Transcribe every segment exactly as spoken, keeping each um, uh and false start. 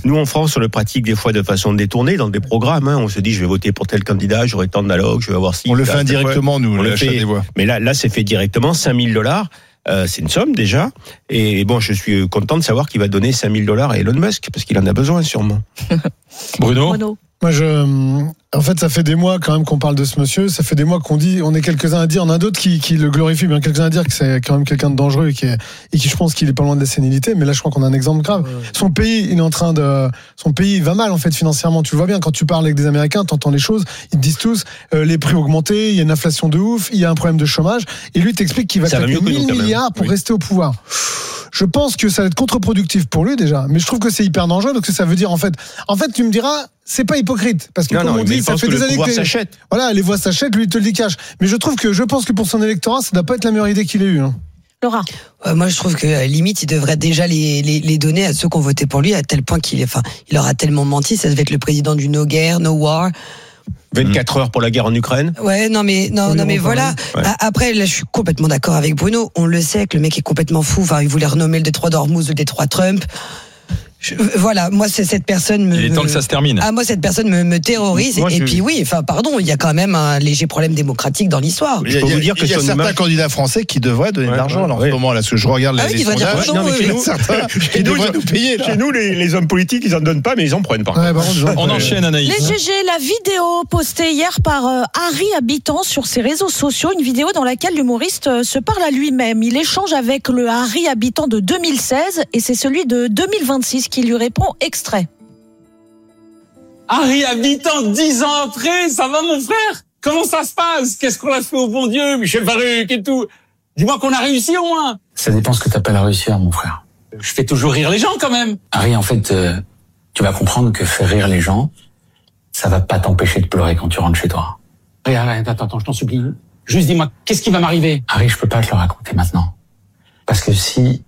Nous, en France, on le pratique des fois de façon détournée dans des programmes. Hein. On se dit, je vais voter pour tel candidat, j'aurai tant d'allocs, je vais avoir ci. On le là, fait indirectement, nous, on le l'achat fait. des voix. Mais là, là, c'est fait directement, cinq mille dollars. Euh, c'est une somme déjà. Et bon, je suis content de savoir qu'il va donner cinq mille dollars à Elon Musk, parce qu'il en a besoin sûrement. Bruno, Bruno. Moi, je, en fait, ça fait des mois quand même qu'on parle de ce monsieur. Ça fait des mois qu'on dit, on est quelques-uns à dire, on a d'autres qui, qui le glorifient, bien quelques-uns à dire que c'est quand même quelqu'un de dangereux et qui, est, et qui, je pense, qu'il est pas loin de la sénilité. Mais là, je crois qu'on a un exemple grave. Ouais. Son pays, il est en train de, son pays va mal en fait financièrement. Tu le vois bien quand tu parles avec des Américains, t'entends les choses. Ils te disent tous, euh, les prix augmentés, il y a une inflation de ouf, il y a un problème de chômage. Et lui t'explique qu'il va claquer mille milliards pour oui. rester au pouvoir. Je pense que ça va être contre-productif pour lui déjà, mais je trouve que c'est hyper dangereux parce que ça veut dire en fait, en fait, tu me diras, c'est pas hypocrite parce que non, comme non, on dit, ça fait des années que s'achète. Voilà, les voix s'achètent, lui il te le dit cash. Mais je trouve que je pense que pour son électorat, ça doit pas être la meilleure idée qu'il ait eue. Hein. Laura. Euh, moi, je trouve que euh, limite, il devrait déjà les, les, les donner à ceux qui ont voté pour lui, à tel point qu'il, enfin, il leur a tellement menti. Ça devait être le président du No Guerre, No War. vingt-quatre heures pour la guerre en Ukraine. Ouais, non mais non, oui, non mais voilà. Ouais. Après, là, je suis complètement d'accord avec Bruno. On le sait que le mec est complètement fou. Enfin, il voulait renommer le détroit d'Ormuz le détroit Trump. Je, voilà, moi c'est cette personne. Me, il est temps me, que ça se termine. Ah, moi cette personne me, me terrorise. Moi, et je... puis oui, enfin pardon, il y a quand même un léger problème démocratique dans l'histoire. Il y a, il y a, dire que il y a certains image... candidats français qui devraient donner ouais, de l'argent ouais, là, en ouais. ce moment là, parce que je regarde ah les, oui, les sondages. Non, mais oui, oui. certains qui devraient nous payer. Chez nous, les, les hommes politiques, ils en donnent pas, mais ils en prennent par ouais, contre. On enchaîne, Anaïs. Les G G, la vidéo postée hier par euh, Harry Habitant sur ses réseaux sociaux, une vidéo dans laquelle l'humoriste euh, se parle à lui-même. Il échange avec le Harry Habitant de deux mille seize et c'est celui de deux mille vingt-six qui lui répond. Extrait. Harry Habitant, dix ans après, ça va mon frère? Comment ça se passe? Qu'est-ce qu'on a fait au bon Dieu, Michel Varuc et tout? Dis-moi qu'on a réussi au moins. Ça dépend ce que t'appelles réussir, mon frère. Je fais toujours rire les gens quand même. Harry, en fait, euh, tu vas comprendre que faire rire les gens, ça va pas t'empêcher de pleurer quand tu rentres chez toi. Harry, arrête, attends, attends, je t'en supplie. Juste dis-moi, qu'est-ce qui va m'arriver? Harry, je peux pas te le raconter maintenant. Parce que si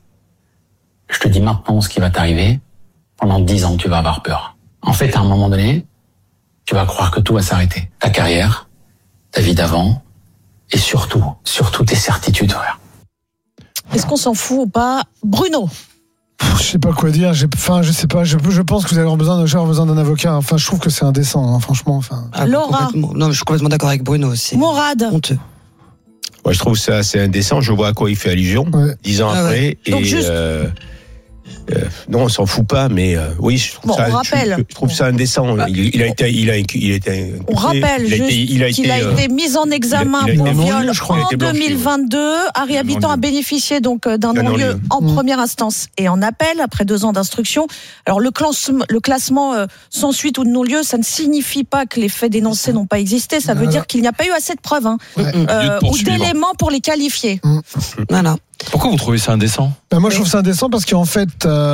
je te dis maintenant ce qui va t'arriver, pendant dix ans, tu vas avoir peur. En fait, à un moment donné, tu vas croire que tout va s'arrêter. Ta carrière, ta vie d'avant, et surtout, surtout tes certitudes, frère. Est-ce qu'on s'en fout ou pas? Bruno. Je sais pas quoi dire. J'ai, enfin, je sais pas. Je, je pense que vous allez avoir besoin, de, avoir besoin d'un avocat. Enfin, je trouve que c'est indécent, hein, franchement. Enfin. Ah, Laura. Non, je suis complètement d'accord avec Bruno. C'est Mourad. Honteux. Ouais, je trouve ça assez indécent. Je vois à quoi il fait allusion. Ouais. Dix ans ah, après. Ouais. Et Donc juste... euh, euh, non, on s'en fout pas, mais euh, oui, je trouve bon, ça. On rappelle. Je, je trouve ça indécent. Bah, il, il a été, il a, il a été. On rappelle il a juste été, il a qu'il été, a été mis en examen il a, il a pour été viol je crois, en deux mille vingt-deux. Harry Habitant a bénéficié donc d'un non-lieu en mmh. première instance et en appel après deux ans d'instruction. Alors le classement, le classement euh, sans suite ou de non-lieu, ça ne signifie pas que les faits dénoncés n'ont pas existé. Ça veut voilà. dire qu'il n'y a pas eu assez de preuves hein, ouais. euh, ou d'éléments pour les qualifier. Mmh. Voilà. Pourquoi vous trouvez ça indécent? Ben moi, je trouve ça indécent parce qu'en fait,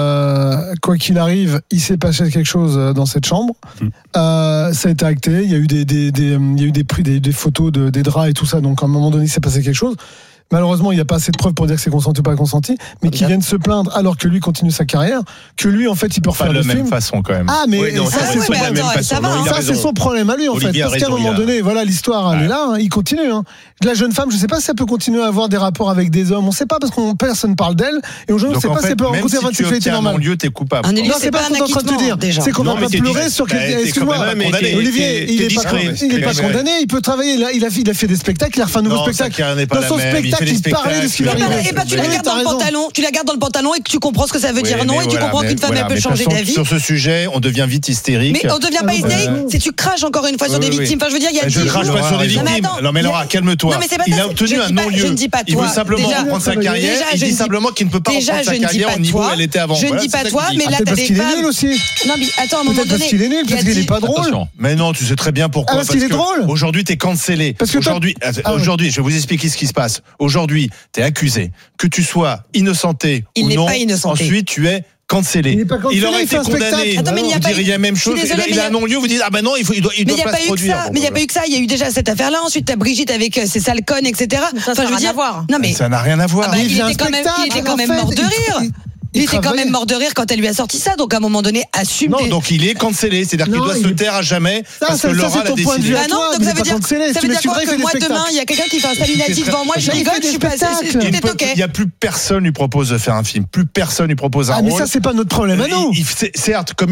euh, quoi qu'il arrive, il s'est passé quelque chose dans cette chambre. Mmh. Euh, ça a été acté. Il y a eu des, des, des, il y a eu des prix, des, des photos de, des draps et tout ça. Donc, à un moment donné, il s'est passé quelque chose. Malheureusement, il n'y a pas assez de preuves pour dire que c'est consenti ou pas consenti, mais qui viennent se plaindre alors que lui continue sa carrière, que lui, en fait, il peut refaire pas le de film. même façon, quand même. Ah, mais oui, non, ça, c'est, c'est, ouais, son, de la même façon. ça, non, ça c'est son problème à lui, en Olivier fait. Parce qu'à un moment donné, voilà, l'histoire, elle est là, hein, il continue. Hein. La jeune femme, je ne sais pas si elle peut continuer à avoir des rapports avec des hommes. On ne sait pas parce qu'on personne parle d'elle et aujourd'hui, on ne sait pas si elle peut rencontrer une sexualité normale. Lieu, t'es coupable. Un non, c'est pas ce qu'on est en train de te dire. Déjà. C'est qu'on va pas pleurer sur quelqu'un. Excuse-moi, Olivier, il est pas condamné. Il peut travailler. Il a fait des spectacles. Il a refait un nouveau spectacle. Dans son spectacle, il parlait de ce qu'il arrivait. Tu la gardes dans le pantalon, tu la gardes dans le pantalon et que tu comprends ce que ça veut dire non et tu comprends qu'une femme elle peut changer d'avis. Sur ce sujet, on devient vite hystérique. Mais on devient pas hystérique, c'est tu craches encore une fois sur des victimes. Enfin, je veux dire, il y a. Je crache pas sur des victimes. Non mais Laura, calme-toi. Il a obtenu un non-lieu. Il veut simplement reprendre sa carrière. Il dit simplement qu'il ne peut pas reprendre sa carrière au niveau où elle était avant. Je ne dis pas toi, mais là t'as des femmes. Parce qu'il est nul aussi. Non mais attends, à un moment donné. Parce qu'il est nul, parce qu'il est pas drôle. Mais non, tu sais très bien pourquoi. Parce qu'il est drôle. Aujourd'hui, t'es cancellé. Aujourd'hui, aujourd'hui, je vais vous expliquer ce qui se passe. Aujourd'hui, t'es accusé. Que tu sois innocenté il ou n'est non, pas innocenté. ensuite tu es cancellé. Il, cancellé, il aurait il été condamné. Attends, mais il y a vous pas diriez la même chose. Désolée, il a un non-lieu, vous dites ah ben non, il faut, il doit, il mais doit il pas se produire. Ça, mais il n'y a pas eu que ça. Il y a eu déjà cette affaire-là. Ensuite, t'as Brigitte avec ses sales connes, et cetera. Ça, enfin, ça je veux dire, voir. non mais ça n'a rien à voir. Ah bah, il, il était quand même, il était quand même mort de rire. Il, il était quand même mort de rire quand elle lui a sorti ça, donc à un moment donné, assume. Non, des... donc il est cancellé, c'est-à-dire qu'il doit se taire à jamais ça, parce ça, que Laura l'a décidé. Ah non, donc ça veut dire, ça veut dire quoi que moi demain, il y a quelqu'un qui fait un Salinati devant moi, je rigole, je suis pas, c'est ok. Il y a plus personne lui propose de faire un film, plus personne lui propose un rôle. Ah mais ça c'est pas notre problème à nous. Certes, comme